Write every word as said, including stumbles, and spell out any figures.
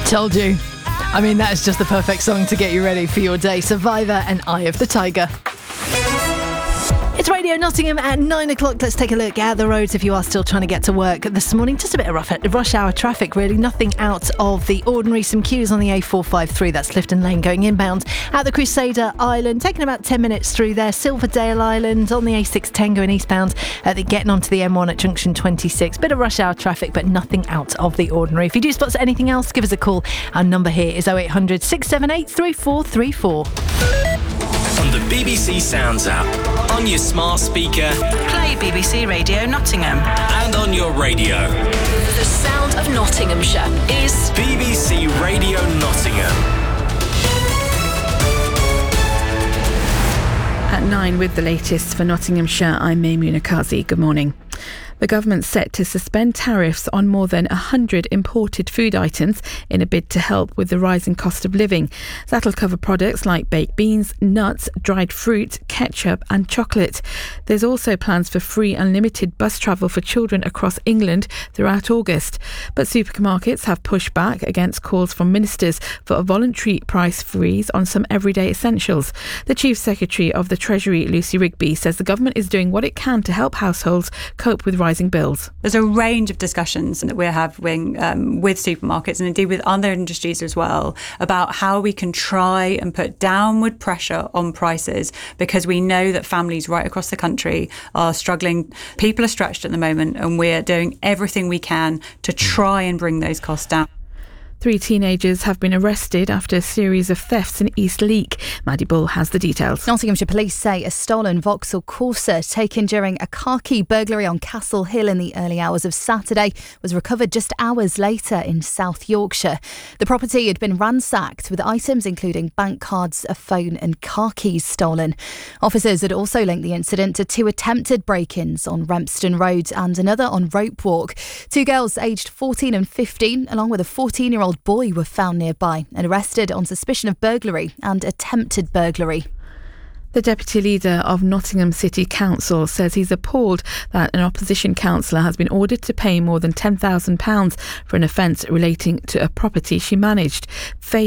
Told you. I mean, that is just the perfect song to get you ready for your day. Survivor and Eye of the Tiger. It's Radio Nottingham at nine o'clock. Let's take a look at the roads if you are still trying to get to work this morning. Just a bit of rough, rush hour traffic, really. Nothing out of the ordinary. Some queues on the A four fifty-three. That's Clifton Lane going inbound. At the Crusader Island, taking about ten minutes through there. Silverdale Island on the A six ten going eastbound. Uh, getting onto the M one at junction twenty-six. Bit of rush hour traffic, but nothing out of the ordinary. If you do spot anything else, give us a call. Our number here is oh eight hundred, six seven eight, three four three four. On the B B C Sounds app, on your smart speaker, play B B C Radio Nottingham, and on your radio. The sound of Nottinghamshire is B B C Radio Nottingham. At nine with the latest for Nottinghamshire, I'm Maymuna Kazi. Good morning. The government's set to suspend tariffs on more than one hundred imported food items in a bid to help with the rising cost of living. That'll cover products like baked beans, nuts, dried fruit, ketchup and chocolate. There's also plans for free unlimited bus travel for children across England throughout August. But supermarkets have pushed back against calls from ministers for a voluntary price freeze on some everyday essentials. The Chief Secretary of the Treasury, Lucy Rigby, says the government is doing what it can to help households cope with rising bills. There's a range of discussions that we're having um, with supermarkets and indeed with other industries as well about how we can try and put downward pressure on prices, because we know that families right across the country are struggling. People are stretched at the moment, and we're doing everything we can to try and bring those costs down. Three teenagers have been arrested after a series of thefts in East Leek. Maddie Bull has the details. Nottinghamshire police say a stolen Vauxhall Corsa taken during a car key burglary on Castle Hill in the early hours of Saturday was recovered just hours later in South Yorkshire. The property had been ransacked with items including bank cards, a phone and car keys stolen. Officers had also linked the incident to two attempted break-ins on Rempston Road and another on Rope Walk. Two girls aged fourteen and fifteen, along with a fourteen-year-old boy, were found nearby and arrested on suspicion of burglary and attempted burglary. The Deputy Leader of Nottingham City Council says he's appalled that an opposition councillor has been ordered to pay more than ten thousand pounds for an offence relating to a property she managed.